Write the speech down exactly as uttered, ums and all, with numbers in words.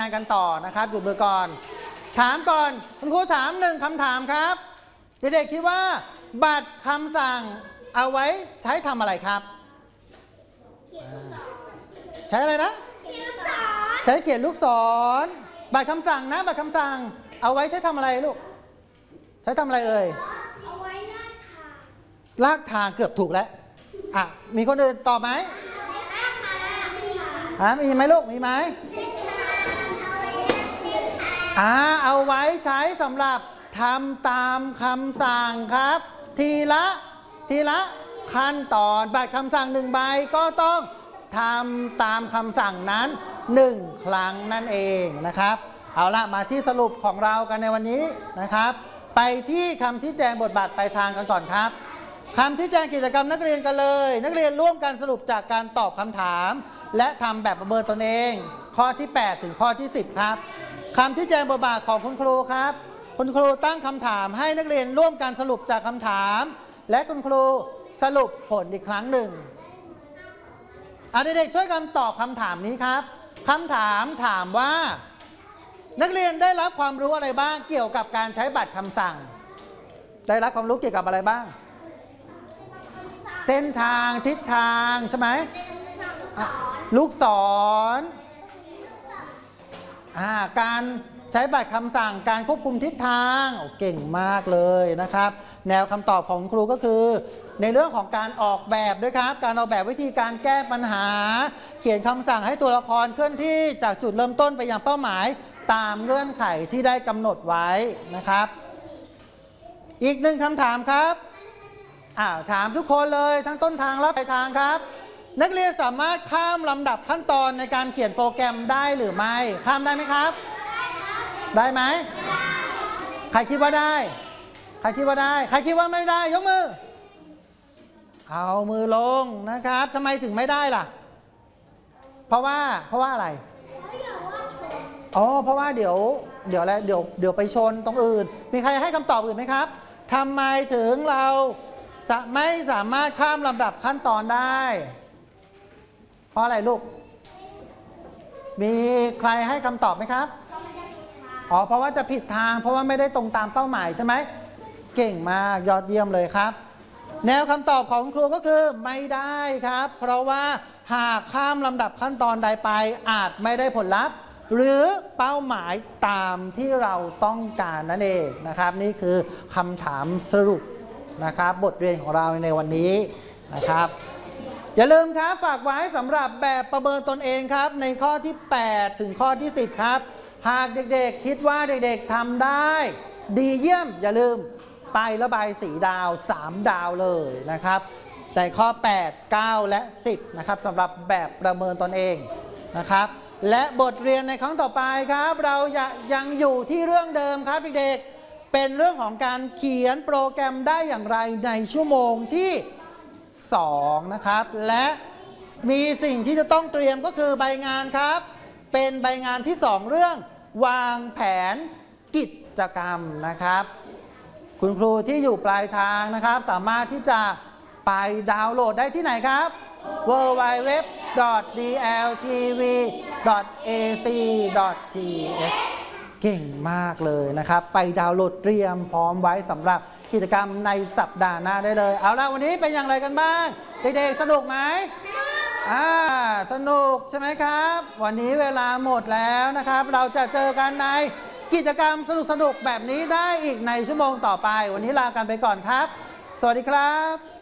กันต่อนะครับหยุดมือก่อนถามก่อนคุณครูถามหนึ่งคำถามครับเด็กๆคิดว่าบัตรคำสั่งเอาไว้ใช้ทำอะไรครับใช้อะไรนะใช้เขียนลูกศรบัตรคำสั่งนะบัตรคำสั่งเอาไว้ใช้ทำอะไรลูกใช้ทำอะไรเอ่ยเอาไว้ลากทางลากทางเกือบถูกแล้วอ่ะมีคนอื่นตอบไหมฮะมีไหมลูกมีไหมอ่าเอาไว้ใช้สำหรับทำตามคำสั่งครับทีละทีละขั้นตอนบัตรคำสั่งหนึ่งใบก็ต้องทำตามคำสั่งนั้นหนึ่งครั้งนั่นเองนะครับเอาละมาที่สรุปของเรากันในวันนี้นะครับไปที่คำชี้แจงบทบาทปลายทางกันก่อนครับคำชี้แจงกิจกรรมนักเรียนกันเลยนักเรียนร่วมกันสรุปจากการตอบคำถามและทำแบบประเมินตนเองข้อที่แปดถึงข้อที่สิบครับคำชี้แจงบทบาทของคุณครูครับคุณครูตั้งคำถามให้นักเรียนร่วมกันสรุปจากคำถามและคุณครูสรุปผลอีกครั้งหนึ่งเด็กๆช่วยกันตอบคำถามนี้ครับคำถามถามว่านักเรียนได้รับความรู้อะไรบ้างเกี่ยวกับการใช้บัตรคำสั่งได้รับความรู้เกี่ยวกับอะไรบ้างเส้นทางทิศทางใช่ไหมลูกศรการใช้บัตรคำสั่งการควบคุมทิศทางโอ้เก่งมากเลยนะครับแนวคำตอบของครูก็คือในเรื่องของการออกแบบด้วยครับการออกแบบวิธีการแก้ปัญหาเขียนคำสั่งให้ตัวละครเคลื่อนที่จากจุดเริ่มต้นไปยังเป้าหมายตามเงื่อนไขที่ได้กำหนดไว้นะครับอีกหนึ่งคำถามครับอ้าวถามทุกคนเลยทั้งต้นทางและปลายทางครับนักเรียนสามารถข้ามลำดับขั้นตอนในการเขียนโปรแกรมได้หรือไม่ข้ามได้ไหมครับได้ไหมใครคิดว่าได้ใครคิดว่าได้ใครคิดว่าไม่ได้ยกมือเอามือลงนะครับทำไมถึงไม่ได้ล่ะเพราะว่าเพราะว่าอะไรอ๋อเพราะว่าเดี๋ยวเดี๋ยวอะไรเดี๋ยวเดี๋ยวไปชนตรงอื่นมีใครให้คำตอบอื่นไหมครับทำไมถึงเราไม่สามารถข้ามลำดับขั้นตอนได้เพราะอะไรลูกมีใครให้คำตอบไหมครับอ๋อเพราะว่าจะผิดทางเพราะว่าไม่ได้ตรงตามเป้าหมายใช่ไหมเก่งมากยอดเยี่ยมเลยครับแนวคำตอบของครูก็คือไม่ได้ครับเพราะว่าหากข้ามลำดับขั้นตอนใดไปอาจไม่ได้ผลลัพธ์หรือเป้าหมายตามที่เราต้องการนั่นเองนะครับนี่คือคำถามสรุปนะครับบทเรียนของเราในวันนี้นะครับอย่าลืมครับฝากไว้สำหรับแบบประเมินตนเองครับในข้อที่แปดถึงข้อที่สิบครับหากเด็กๆคิดว่าเด็กๆทำได้ดีเยี่ยมอย่าลืมไประบายสีดาวสามดาวเลยนะครับแต่ข้อแปด เก้าและสิบนะครับสำหรับแบบประเมินตนเองนะครับและบทเรียนในครั้งต่อไปครับเรายังอยู่ที่เรื่องเดิมครับเด็กๆเป็นเรื่องของการเขียนโปรแกรมได้อย่างไรในชั่วโมงที่สองนะครับและมีสิ่งที่จะต้องเตรียมก็คือใบงานครับเป็นใบงานที่สองเรื่องวางแผนกิจกรรมนะครับคุณครูที่อยู่ปลายทางนะครับสามารถที่จะไปดาวน์โหลดได้ที่ไหนครับ ดับเบิลยู ดับเบิลยู ดับเบิลยู ดอท ดี แอล ที วี ดอท เอ ซี ดอท ที เอช เก่งมากเลยนะครับไปดาวน์โหลดเตรียมพร้อมไว้สำหรับกิจกรรมในสัปดาห์หน้าได้เลยเอาล่ะวันนี้เป็นอย่างไรกันบ้างเด็กๆสนุกไหมอ่าสนุกใช่ไหมครับวันนี้เวลาหมดแล้วนะครับเราจะเจอกันในกิจกรรมสนุกๆแบบนี้ได้อีกในชั่วโมงต่อไปวันนี้ลากันไปก่อนครับสวัสดีครับ